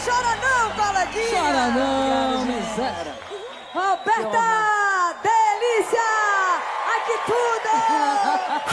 chora não, coleguinha. Chora não, miséria. Roberta, delícia. Ai, que tudo.